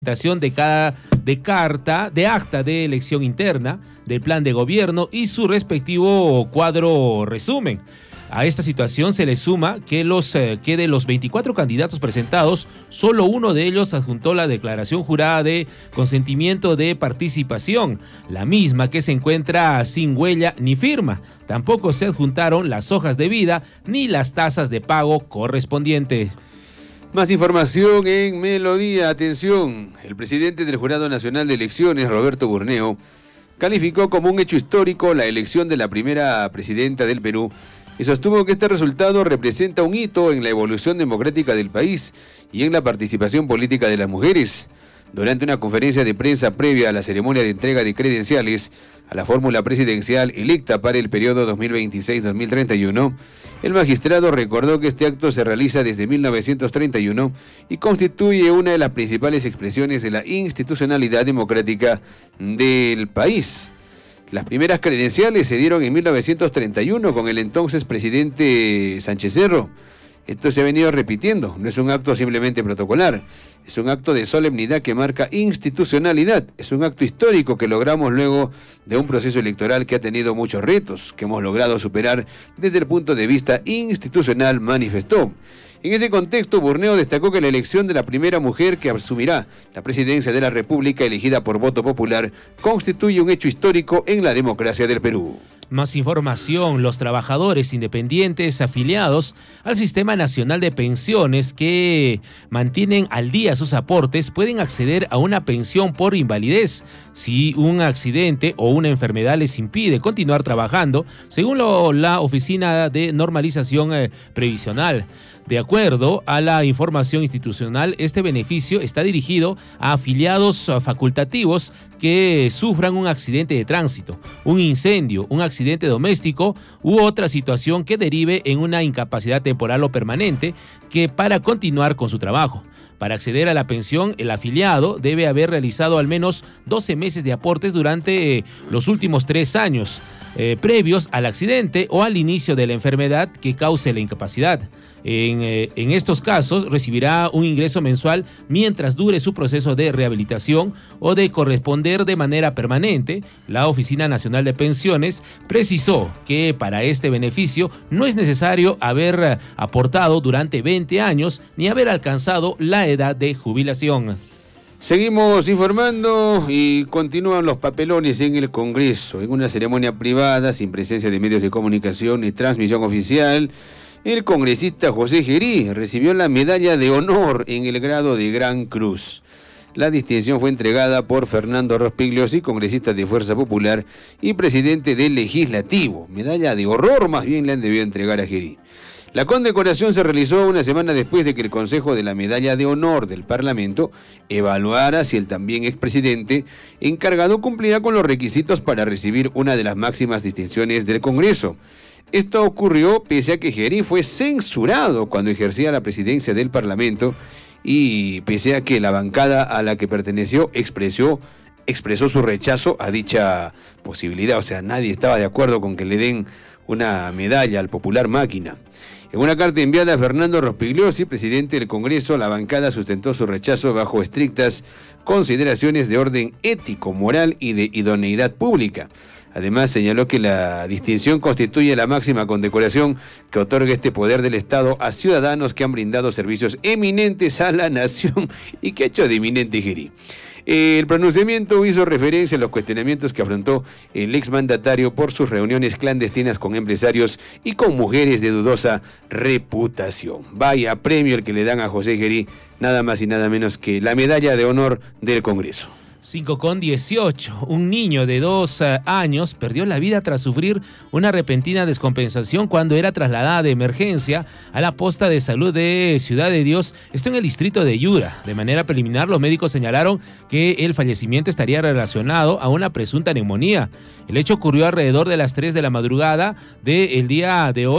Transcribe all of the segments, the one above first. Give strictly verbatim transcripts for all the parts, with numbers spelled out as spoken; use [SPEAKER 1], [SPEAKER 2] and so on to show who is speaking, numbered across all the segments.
[SPEAKER 1] de cada de carta, de acta de elección interna, del plan de gobierno y su respectivo cuadro resumen. A esta situación se le suma que, los, eh, que de los veinticuatro candidatos presentados, solo uno de ellos adjuntó la declaración jurada de consentimiento de participación, la misma que se encuentra sin huella ni firma. Tampoco se adjuntaron las hojas de vida ni las tasas de pago correspondientes.
[SPEAKER 2] Más información en Melodía. Atención, el presidente del Jurado Nacional de Elecciones, Roberto Burneo, calificó como un hecho histórico la elección de la primera presidenta del Perú y sostuvo que este resultado representa un hito en la evolución democrática del país y en la participación política de las mujeres. Durante una conferencia de prensa previa a la ceremonia de entrega de credenciales a la fórmula presidencial electa para el periodo dos mil veintiséis a dos mil treinta y uno, el magistrado recordó que este acto se realiza desde mil novecientos treinta y uno y constituye una de las principales expresiones de la institucionalidad democrática del país. Las primeras credenciales se dieron en mil novecientos treinta y uno con el entonces presidente Sánchez Cerro. Esto se ha venido repitiendo, no es un acto simplemente protocolar, es un acto de solemnidad que marca institucionalidad, es un acto histórico que logramos luego de un proceso electoral que ha tenido muchos retos, que hemos logrado superar desde el punto de vista institucional, manifestó. En ese contexto, Burneo destacó que la elección de la primera mujer que asumirá la presidencia de la República elegida por voto popular constituye un hecho histórico en la democracia del Perú.
[SPEAKER 1] Más información, los trabajadores independientes afiliados al Sistema Nacional de Pensiones que mantienen al día sus aportes pueden acceder a una pensión por invalidez si un accidente o una enfermedad les impide continuar trabajando, según lo, la Oficina de Normalización eh, Previsional. De acuerdo a la información institucional, este beneficio está dirigido a afiliados facultativos que sufran un accidente de tránsito, un incendio, un accidente doméstico u otra situación que derive en una incapacidad temporal o permanente que para continuar con su trabajo. Para acceder a la pensión, el afiliado debe haber realizado al menos doce meses de aportes durante eh, los últimos tres años, eh, previos al accidente o al inicio de la enfermedad que cause la incapacidad. En, eh, en estos casos, recibirá un ingreso mensual mientras dure su proceso de rehabilitación o de corresponder de manera permanente. La Oficina Nacional de Pensiones precisó que para este beneficio no es necesario haber aportado durante veinte años ni haber alcanzado la edad de jubilación.
[SPEAKER 2] Seguimos informando y continúan los papelones en el Congreso. En una ceremonia privada, sin presencia de medios de comunicación ni transmisión oficial, el congresista José Gerí recibió la medalla de honor en el grado de Gran Cruz. La distinción fue entregada por Fernando Rospigliosi, congresista de Fuerza Popular y presidente del Legislativo. Medalla de horror más bien le han debido entregar a Gerí. La condecoración se realizó una semana después de que el Consejo de la Medalla de Honor del Parlamento evaluara si el también expresidente encargado cumplía con los requisitos para recibir una de las máximas distinciones del Congreso. Esto ocurrió pese a que Gerí fue censurado cuando ejercía la presidencia del Parlamento y pese a que la bancada a la que perteneció expresó, expresó su rechazo a dicha posibilidad. O sea, nadie estaba de acuerdo con que le den una medalla al popular máquina. En una carta enviada a Fernando Rospigliosi, presidente del Congreso, la bancada sustentó su rechazo bajo estrictas consideraciones de orden ético, moral y de idoneidad pública. Además, señaló que la distinción constituye la máxima condecoración que otorga este poder del Estado a ciudadanos que han brindado servicios eminentes a la nación y que ha hecho de eminente Gerí. El pronunciamiento hizo referencia a los cuestionamientos que afrontó el exmandatario por sus reuniones clandestinas con empresarios y con mujeres de dudosa reputación. Vaya premio el que le dan a José Gerí, nada más y nada menos que la medalla de honor del Congreso.
[SPEAKER 1] cinco con dieciocho. Un niño de dos uh, años perdió la vida tras sufrir una repentina descompensación cuando era trasladada de emergencia a la posta de salud de Ciudad de Dios. Esto en el distrito de Yura. De manera preliminar, los médicos señalaron que el fallecimiento estaría relacionado a una presunta neumonía. El hecho ocurrió alrededor de las tres de la madrugada del día de hoy,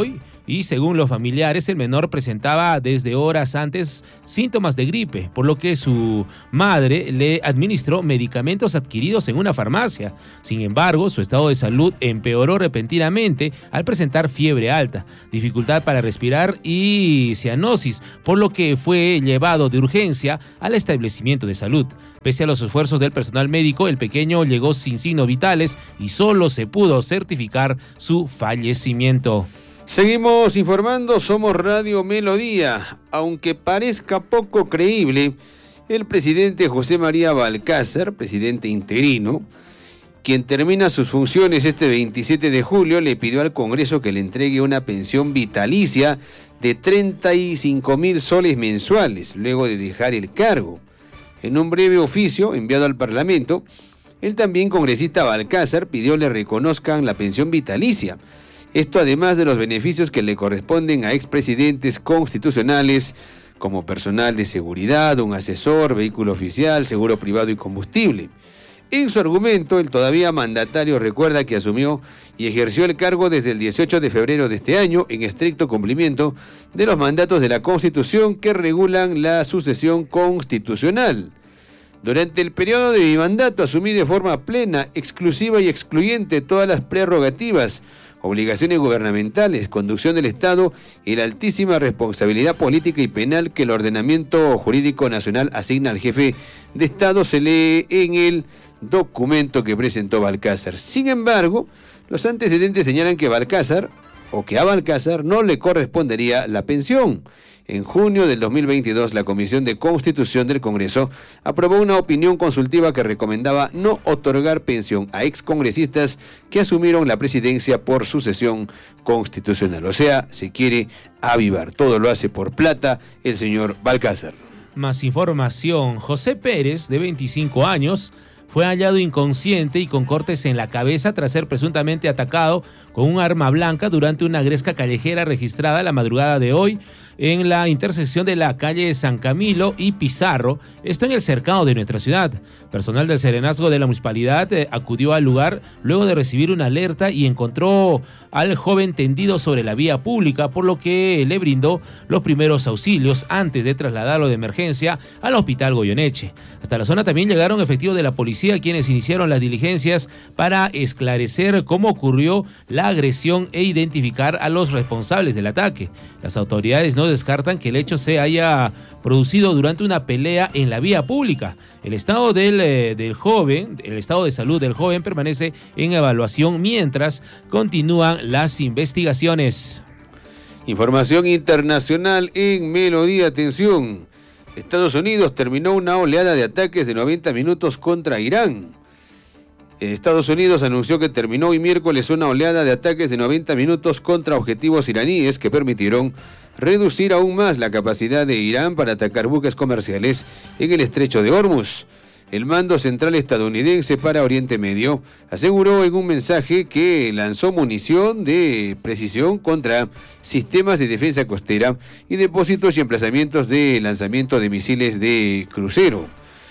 [SPEAKER 1] y según los familiares el menor presentaba desde horas antes síntomas de gripe, por lo que su madre le administró medicamentos adquiridos en una farmacia. Sin embargo, su estado de salud empeoró repentinamente al presentar fiebre alta, dificultad para respirar y cianosis, por lo que fue llevado de urgencia al establecimiento de salud. Pese a los esfuerzos del personal médico, el pequeño llegó sin signos vitales y solo se pudo certificar su fallecimiento.
[SPEAKER 2] Seguimos informando, somos Radio Melodía. Aunque parezca poco creíble, el presidente José María Balcázar, presidente interino, quien termina sus funciones este veintisiete de julio, le pidió al Congreso que le entregue una pensión vitalicia de treinta y cinco mil soles mensuales, luego de dejar el cargo. En un breve oficio enviado al Parlamento, el también congresista Balcázar pidió le reconozcan la pensión vitalicia. Esto además de los beneficios que le corresponden a expresidentes constitucionales como personal de seguridad, un asesor, vehículo oficial, seguro privado y combustible. En su argumento, el todavía mandatario recuerda que asumió y ejerció el cargo desde el dieciocho de febrero de este año en estricto cumplimiento de los mandatos de la Constitución que regulan la sucesión constitucional. Durante el periodo de mi mandato asumí de forma plena, exclusiva y excluyente todas las prerrogativas, obligaciones gubernamentales, conducción del Estado y la altísima responsabilidad política y penal que el ordenamiento jurídico nacional asigna al jefe de Estado, se lee en el documento que presentó Balcázar. Sin embargo, los antecedentes señalan que Balcázar, o que a Balcázar no le correspondería la pensión. En junio del dos mil veintidós, la Comisión de Constitución del Congreso aprobó una opinión consultiva que recomendaba no otorgar pensión a excongresistas que asumieron la presidencia por sucesión constitucional. O sea, se quiere avivar. Todo lo hace por plata el señor Balcázar.
[SPEAKER 1] Más información. José Pérez, de veinticinco años, fue hallado inconsciente y con cortes en la cabeza tras ser presuntamente atacado con un arma blanca durante una gresca callejera registrada la madrugada de hoy en la intersección de la calle San Camilo y Pizarro, esto en el cercado de nuestra ciudad. Personal del serenazgo de la municipalidad eh, acudió al lugar luego de recibir una alerta y encontró al joven tendido sobre la vía pública, por lo que le brindó los primeros auxilios antes de trasladarlo de emergencia al hospital Goyeneche. Hasta la zona también llegaron efectivos de la policía, quienes iniciaron las diligencias para esclarecer cómo ocurrió la agresión e identificar a los responsables del ataque. Las autoridades no descartan que el hecho se haya producido durante una pelea en la vía pública. El estado del, eh, del joven, el estado de salud del joven permanece en evaluación mientras continúan las investigaciones.
[SPEAKER 2] Información internacional en Melodía. Atención. Estados Unidos terminó una oleada de ataques de noventa minutos contra Irán. Estados Unidos anunció que terminó hoy miércoles una oleada de ataques de noventa minutos contra objetivos iraníes que permitieron reducir aún más la capacidad de Irán para atacar buques comerciales en el estrecho de Hormuz. El Mando Central estadounidense para Oriente Medio aseguró en un mensaje que lanzó munición de precisión contra sistemas de defensa costera y depósitos y emplazamientos de lanzamiento de misiles de crucero.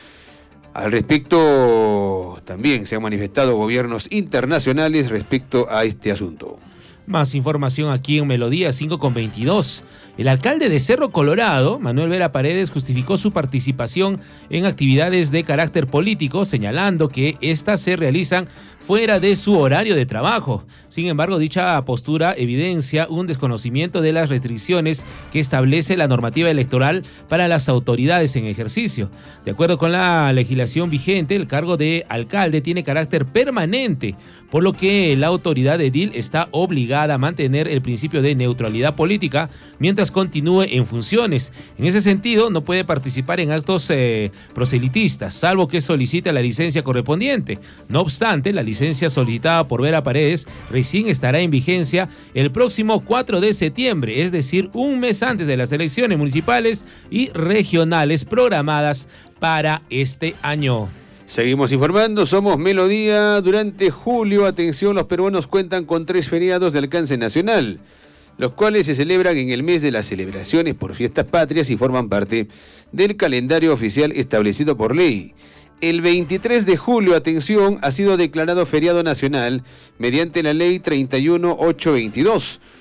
[SPEAKER 2] Al respecto, también se han manifestado gobiernos internacionales respecto a este asunto.
[SPEAKER 1] Más información aquí en Melodía cinco con veintidós. El alcalde de Cerro Colorado, Manuel Vera Paredes, justificó su participación en actividades de carácter político, señalando que éstas se realizan fuera de su horario de trabajo. Sin embargo, dicha postura evidencia un desconocimiento de las restricciones que establece la normativa electoral para las autoridades en ejercicio. De acuerdo con la legislación vigente, el cargo de alcalde tiene carácter permanente, por lo que la autoridad edil está obligada a mantener el principio de neutralidad política mientras continúe en funciones. En ese sentido, no puede participar en actos eh, proselitistas, salvo que solicite la licencia correspondiente. No obstante, la licencia solicitada por Vera Paredes recién estará en vigencia el próximo cuatro de septiembre, es decir, un mes antes de las elecciones municipales y regionales programadas para este año.
[SPEAKER 2] Seguimos informando, somos Melodía. Durante julio, atención, los peruanos cuentan con tres feriados de alcance nacional, los cuales se celebran en el mes de las celebraciones por fiestas patrias y forman parte del calendario oficial establecido por ley. El veintitrés de julio, atención, ha sido declarado feriado nacional mediante la ley treinta y uno mil ochocientos veintidós,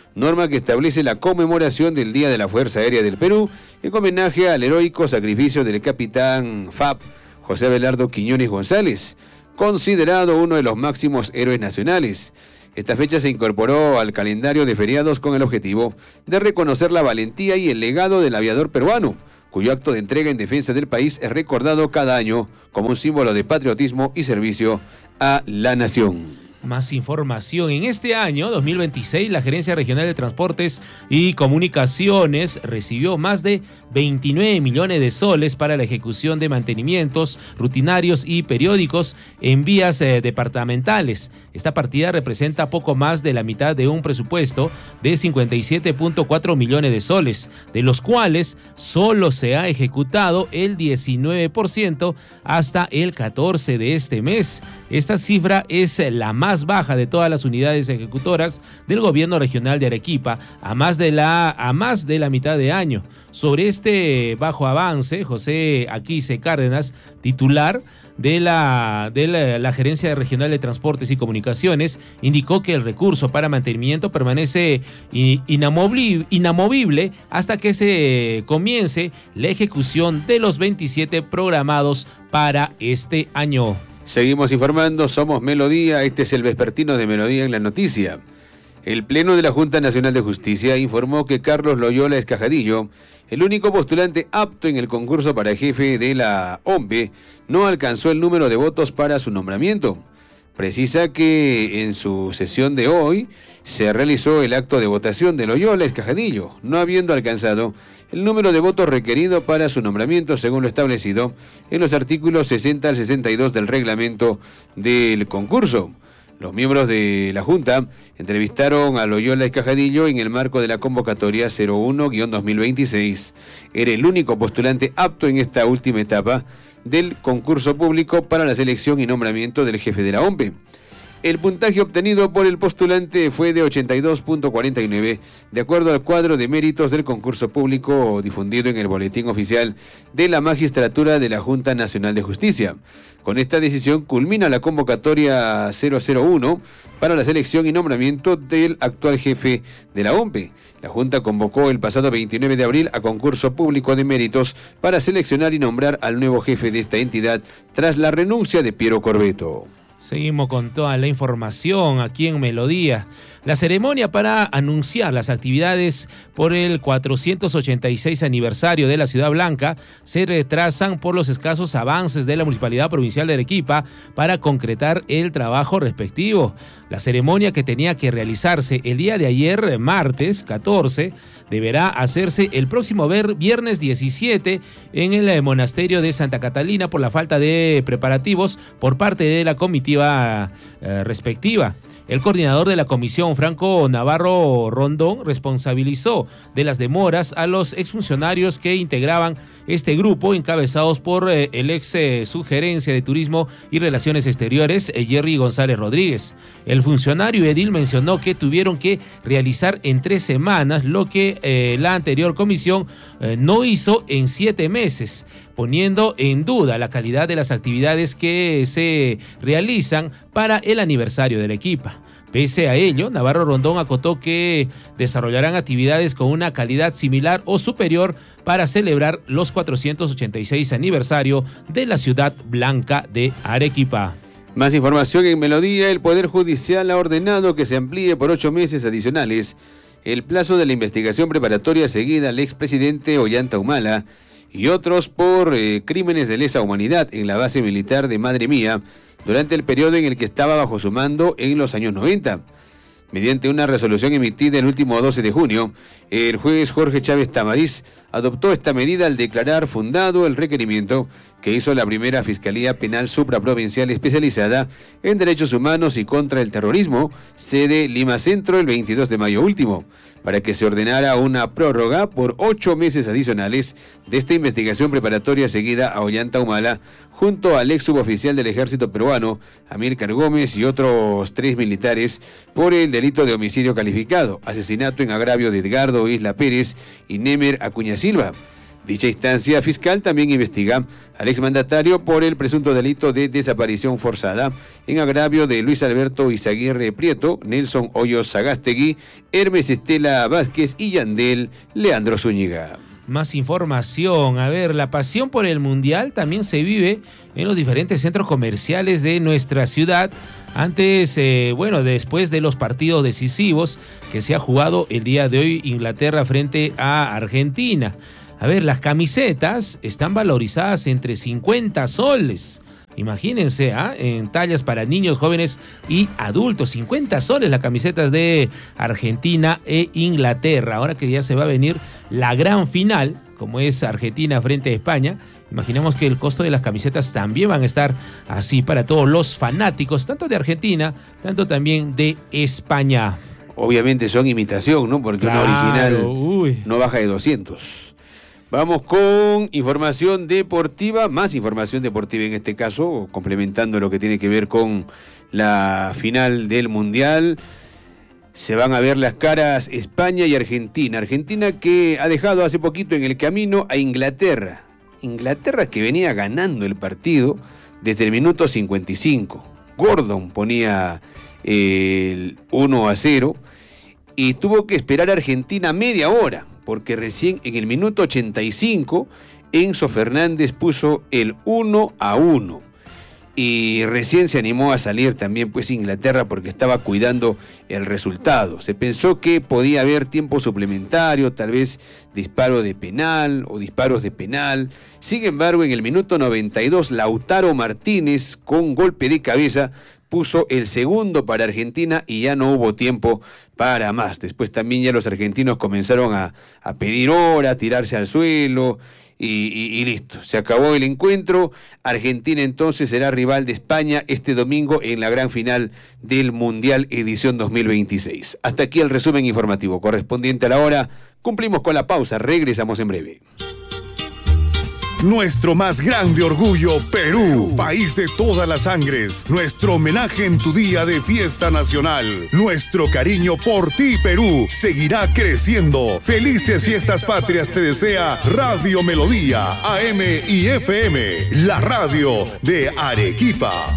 [SPEAKER 2] norma que establece la conmemoración del Día de la Fuerza Aérea del Perú en homenaje al heroico sacrificio del capitán F A P José Abelardo Quiñones González, considerado uno de los máximos héroes nacionales. Esta fecha se incorporó al calendario de feriados con el objetivo de reconocer la valentía y el legado del aviador peruano, cuyo acto de entrega en defensa del país es recordado cada año como un símbolo de patriotismo y servicio a la nación.
[SPEAKER 1] Más información. En este año, dos mil veintiséis, la Gerencia Regional de Transportes y Comunicaciones recibió más de veintinueve millones de soles para la ejecución de mantenimientos rutinarios y periódicos en vías eh, departamentales. Esta partida representa poco más de la mitad de un presupuesto de cincuenta y siete punto cuatro millones de soles, de los cuales solo se ha ejecutado el diecinueve por ciento hasta el catorce de este mes. Esta cifra es la más más baja de todas las unidades ejecutoras del gobierno regional de Arequipa a más de la, a más de la mitad de año. Sobre este bajo avance, José Aquise Cárdenas, titular de la, de la, la Gerencia Regional de Transportes y Comunicaciones, indicó que el recurso para mantenimiento permanece inamovible, inamovible hasta que se comience la ejecución de los veintisiete programados para este año.
[SPEAKER 2] Seguimos informando, somos Melodía, este es el vespertino de Melodía en la noticia. El Pleno de la Junta Nacional de Justicia informó que Carlos Loyola Escajadillo, el único postulante apto en el concurso para jefe de la O M P E, no alcanzó el número de votos para su nombramiento. Precisa que en su sesión de hoy se realizó el acto de votación de Loyola Escajadillo, no habiendo alcanzado el número de votos requerido para su nombramiento según lo establecido en los artículos sesenta al sesenta y dos del reglamento del concurso. Los miembros de la Junta entrevistaron a Loyola Escajadillo en el marco de la convocatoria cero uno guión dos mil veintiséis. Era el único postulante apto en esta última etapa del concurso público para la selección y nombramiento del jefe de la O M P E. El puntaje obtenido por el postulante fue de ochenta y dos punto cuarenta y nueve, de acuerdo al cuadro de méritos del concurso público difundido en el Boletín Oficial de la Magistratura de la Junta Nacional de Justicia. Con esta decisión culmina la convocatoria cero cero uno para la selección y nombramiento del actual jefe de la O M P E. La Junta convocó el pasado veintinueve de abril a concurso público de méritos para seleccionar y nombrar al nuevo jefe de esta entidad tras la renuncia de Piero Corbeto.
[SPEAKER 1] Seguimos con toda la información aquí en Melodía. La ceremonia para anunciar las actividades por el cuatrocientos ochenta y seis aniversario de la Ciudad Blanca se retrasan por los escasos avances de la Municipalidad Provincial de Arequipa para concretar el trabajo respectivo. La ceremonia, que tenía que realizarse el día de ayer, martes catorce, deberá hacerse el próximo viernes diecisiete en el monasterio de Santa Catalina por la falta de preparativos por parte de la comitiva eh, respectiva. El coordinador de la comisión, Franco Navarro Rondón, responsabilizó de las demoras a los exfuncionarios que integraban este grupo, encabezados por eh, el ex eh, subgerencia de Turismo y Relaciones Exteriores, eh, Jerry González Rodríguez. El funcionario edil mencionó que tuvieron que realizar en tres semanas lo que eh, la anterior comisión eh, no hizo en siete meses, poniendo en duda la calidad de las actividades que se realizan para el aniversario de la equipa. Pese a ello, Navarro Rondón acotó que desarrollarán actividades con una calidad similar o superior para celebrar los cuatrocientos ochenta y seis aniversario de la Ciudad Blanca de Arequipa.
[SPEAKER 2] Más información en Melodía. El Poder Judicial ha ordenado que se amplíe por ocho meses adicionales el plazo de la investigación preparatoria seguida al expresidente Ollanta Humala y otros por eh, crímenes de lesa humanidad en la base militar de Madre Mía durante el periodo en el que estaba bajo su mando en los años noventa. Mediante una resolución emitida el último doce de junio, el juez Jorge Chávez Tamariz adoptó esta medida al declarar fundado el requerimiento que hizo la primera Fiscalía Penal Supraprovincial Especializada en Derechos Humanos y contra el Terrorismo, sede Lima Centro, el veintidós de mayo último, para que se ordenara una prórroga por ocho meses adicionales de esta investigación preparatoria seguida a Ollanta Humala, junto al ex suboficial del Ejército Peruano, Amílcar Gómez, y otros tres militares por el delito de homicidio calificado, asesinato en agravio de Edgardo Isla Pérez y Nemer Acuña Silva. Dicha instancia fiscal también investiga al exmandatario por el presunto delito de desaparición forzada en agravio de Luis Alberto Izaguirre Prieto, Nelson Hoyos Sagástegui, Hermes Estela Vázquez y Yandel Leandro Zúñiga.
[SPEAKER 1] Más información. A ver, la pasión por el Mundial también se vive en los diferentes centros comerciales de nuestra ciudad. Antes, eh, bueno, después de los partidos decisivos que se ha jugado el día de hoy Inglaterra frente a Argentina. A ver, las camisetas están valorizadas entre cincuenta soles. Imagínense, ¿eh? En tallas para niños, jóvenes y adultos. cincuenta soles las camisetas de Argentina e Inglaterra. Ahora que ya se va a venir la gran final, como es Argentina frente a España, imaginemos que el costo de las camisetas también van a estar así para todos los fanáticos, tanto de Argentina, tanto también de España.
[SPEAKER 2] Obviamente son imitación, ¿no? Porque claro, una original uy. no baja de doscientos. Vamos con información deportiva, más información deportiva en este caso, complementando lo que tiene que ver con la final del Mundial. Se van a ver las caras España y Argentina. Argentina que ha dejado hace poquito en el camino a Inglaterra. Inglaterra que venía ganando el partido desde el minuto cincuenta y cinco. Gordon ponía el uno a cero y tuvo que esperar a Argentina media hora, porque recién en el minuto ochenta y cinco Enzo Fernández puso el uno a uno. Y recién se animó a salir también pues Inglaterra porque estaba cuidando el resultado. Se pensó que podía haber tiempo suplementario, tal vez disparo de penal o disparos de penal. Sin embargo, en el minuto noventa y dos, Lautaro Martínez con golpe de cabeza puso el segundo para Argentina y ya no hubo tiempo para más. Después también ya los argentinos comenzaron a, a pedir hora, a tirarse al suelo y, y, y listo. Se acabó el encuentro. Argentina entonces será rival de España este domingo en la gran final del Mundial edición dos mil veintiséis. Hasta aquí el resumen informativo correspondiente a la hora. Cumplimos con la pausa. Regresamos en breve.
[SPEAKER 3] Nuestro más grande orgullo, Perú, país de todas las sangres. Nuestro homenaje en tu día de fiesta nacional. Nuestro cariño por ti, Perú, seguirá creciendo. Felices fiestas patrias te desea Radio Melodía, A M y F M, la radio de Arequipa.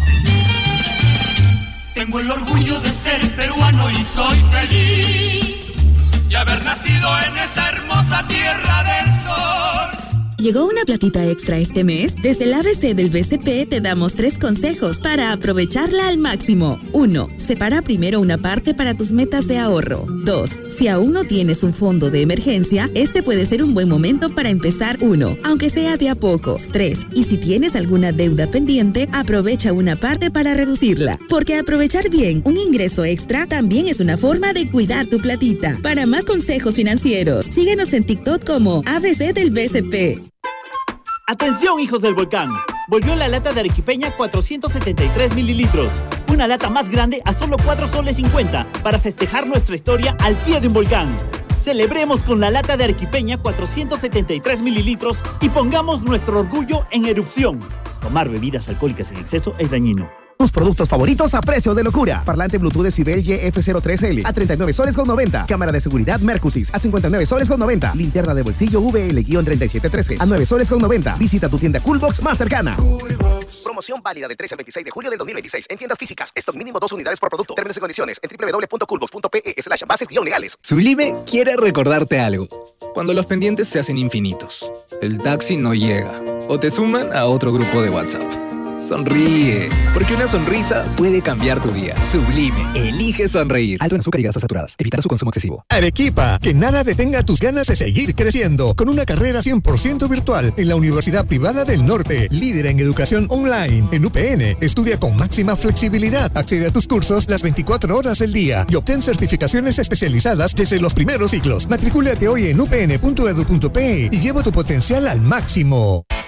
[SPEAKER 4] Tengo el orgullo de ser peruano y soy feliz y haber nacido en esta hermosa tierra del sol.
[SPEAKER 5] ¿Llegó una platita extra este mes? Desde el A B C del B C P te damos tres consejos para aprovecharla al máximo. uno. Separa primero una parte para tus metas de ahorro. dos. Si aún no tienes un fondo de emergencia, este puede ser un buen momento para empezar uno, aunque sea de a pocos. tres. Y si tienes alguna deuda pendiente, aprovecha una parte para reducirla. Porque aprovechar bien un ingreso extra también es una forma de cuidar tu platita. Para más consejos financieros, síguenos en TikTok como A B C del B C P.
[SPEAKER 6] Atención, hijos del volcán. Volvió la lata de arequipeña cuatrocientos setenta y tres mililitros. Una lata más grande a solo cuatro soles cincuenta para festejar nuestra historia al pie de un volcán. Celebremos con la lata de arequipeña cuatrocientos setenta y tres mililitros y pongamos nuestro orgullo en erupción. Tomar bebidas alcohólicas en exceso es dañino.
[SPEAKER 7] Tus productos favoritos a precio de locura. Parlante Bluetooth Decibel Y F cero tres L a treinta y nueve soles con noventa. Cámara de seguridad Mercusys a cincuenta y nueve soles con noventa. Linterna de bolsillo V L treinta y siete trece a nueve soles con noventa. Visita tu tienda Coolbox más cercana.
[SPEAKER 8] Coolbox. Promoción válida del trece al veintiséis de julio del dos mil veintiséis en tiendas físicas. Stock mínimo dos unidades por producto. Términos y condiciones en doble u doble u doble u punto coolbox punto pe e slash bases guión legales.
[SPEAKER 9] Sublime quiere recordarte algo. Cuando los pendientes se hacen infinitos, el taxi no llega o te suman a otro grupo de WhatsApp. Sonríe, porque una sonrisa puede cambiar tu día. Sublime, elige sonreír. Alto en azúcar y grasas saturadas. Evitar su consumo excesivo.
[SPEAKER 10] Arequipa, que nada detenga tus ganas de seguir creciendo. Con una carrera cien por ciento virtual en la Universidad Privada del Norte, líder en educación online. En U P N, estudia con máxima flexibilidad. Accede a tus cursos las veinticuatro horas del día y obtén certificaciones especializadas desde los primeros ciclos. Matricúlate hoy en u p n punto e d u punto p e y lleva tu potencial al máximo.